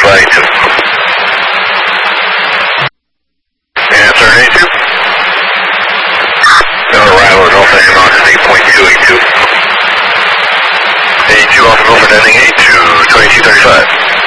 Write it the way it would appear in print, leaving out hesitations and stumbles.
by 2. Answer 82. Arrival at Alpha and on 8.282. 82 Alpha Milford ending 8 to 2235.